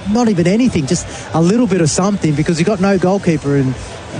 not even anything, just a little bit of something, because you've got no goalkeeper on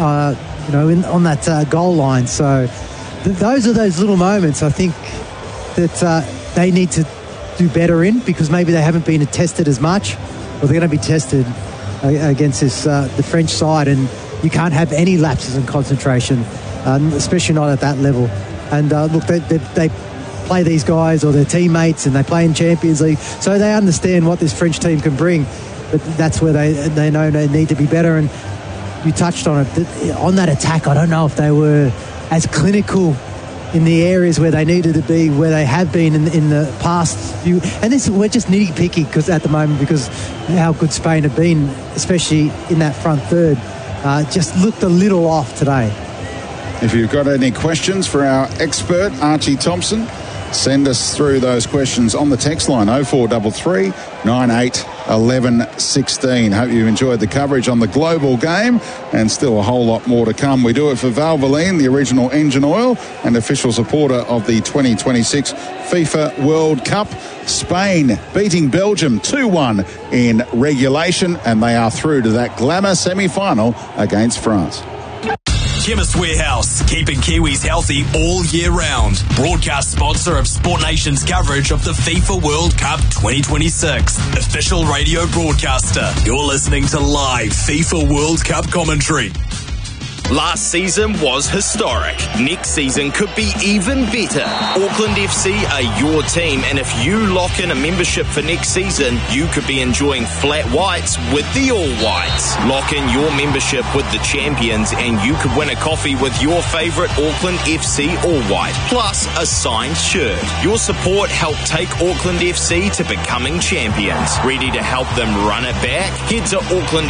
that goal line. So those are those little moments, I think, that they need to do better in, because maybe they haven't been tested as much, or they're going to be tested against the French side, and you can't have any lapses in concentration, especially not at that level. And look, they play these guys or their teammates, and they play in Champions League, so they understand what this French team can bring. But that's where they know they need to be better. And you touched on it. On that attack, I don't know if they were as clinical in the areas where they needed to be, where they have been in the past few. And we're just nitty-picky at the moment, because how good Spain have been, especially in that front third, just looked a little off today. If you've got any questions for our expert, Archie Thompson, send us through those questions on the text line 0433 98 11 16. Hope you enjoyed the coverage on the global game, and still a whole lot more to come. We do it for Valvoline, the original engine oil and official supporter of the 2026 FIFA World Cup. Spain beating Belgium 2-1 in regulation, and they are through to that glamour semi-final against France. Chemist Warehouse, keeping Kiwis healthy all year round. Broadcast sponsor of Sport Nation's coverage of the FIFA World Cup 2026. Official radio broadcaster. You're listening to live FIFA World Cup commentary. Last season was historic. Next season could be even better. Auckland FC are your team, and if you lock in a membership for next season, you could be enjoying flat whites with the All Whites. Lock in your membership with the champions, and you could win a coffee with your favourite Auckland FC All White, plus a signed shirt. Your support helped take Auckland FC to becoming champions. Ready to help them run it back? Head to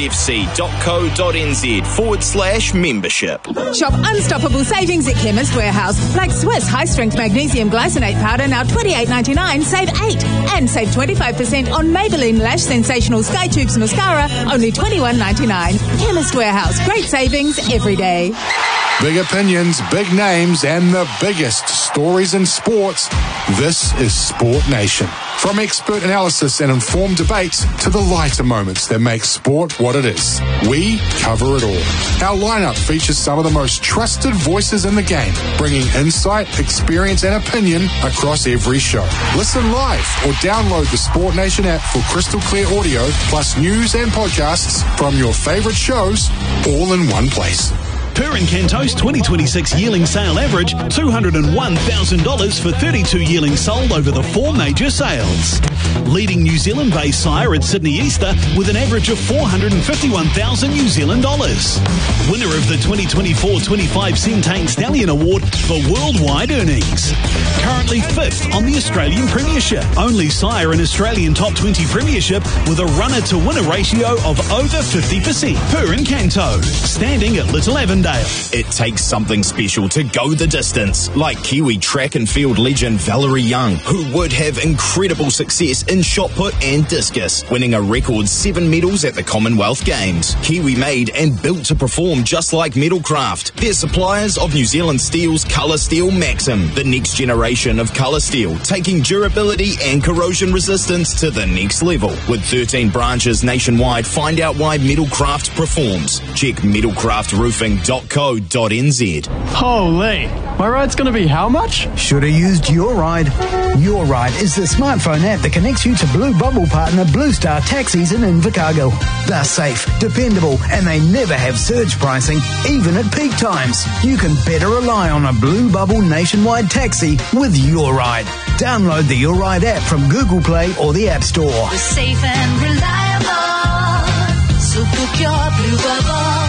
aucklandfc.co.nz/membership. Shop unstoppable savings at Chemist Warehouse, like Swiss high-strength magnesium glycinate powder, now $28.99, save 8. And save 25% on Maybelline Lash Sensational Sky Tubes Mascara, only $21.99. Chemist Warehouse, great savings every day. Big opinions, big names, and the biggest stories in sports. This is Sport Nation. From expert analysis and informed debates to the lighter moments that make sport what it is, we cover it all. Our lineup features some of the most trusted voices in the game, bringing insight, experience, and opinion across every show. Listen live or download the Sport Nation app for crystal clear audio, plus news and podcasts from your favorite shows, all in one place. Purin Canto's 2026 yearling sale average $201,000 for 32 yearlings sold over the 4 major sales. Leading New Zealand-based sire at Sydney Easter with an average of $451,000 New Zealand dollars. Winner of the 2024-25 Centane Stallion Award for worldwide earnings. Currently 5th on the Australian Premiership. Only sire in Australian Top 20 Premiership with a runner-to-winner ratio of over 50%. Purin Canto, standing at Little Avondale. It takes something special to go the distance, like Kiwi track and field legend Valerie Young, who would have incredible success in shot put and discus, winning a record 7 medals at the Commonwealth Games. Kiwi made and built to perform just like Metalcraft. They're suppliers of New Zealand Steel's Colour Steel Maxim, the next generation of colour steel, taking durability and corrosion resistance to the next level. With 13 branches nationwide, find out why Metalcraft performs. Check metalcraftroofing.com. .co.nz. Holy, my ride's going to be how much? Should have used Your Ride. Your Ride is the smartphone app that connects you to Blue Bubble partner Blue Star Taxis in Invercargill. They're safe, dependable, and they never have surge pricing, even at peak times. You can better rely on a Blue Bubble nationwide taxi with Your Ride. Download the Your Ride app from Google Play or the App Store. We're safe and reliable, so book your Blue Bubble.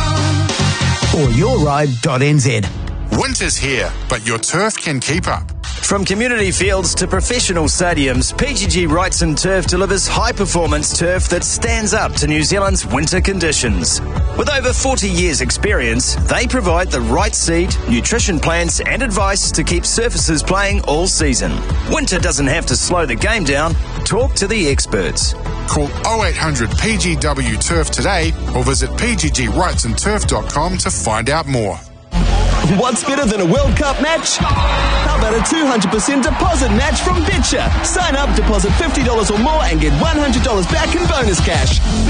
Or yourride.nz. Winter's here, but your turf can keep up. From community fields to professional stadiums, PGG Wrightson Turf delivers high-performance turf that stands up to New Zealand's winter conditions. With over 40 years' experience, they provide the right seed, nutrition plans and advice to keep surfaces playing all season. Winter doesn't have to slow the game down. Talk to the experts. Call 0800 PGW Turf today or visit pggwrightsonturf.com to find out more. What's better than a World Cup match? How about a 200% deposit match from Betcha? Sign up, deposit $50 or more and get $100 back in bonus cash.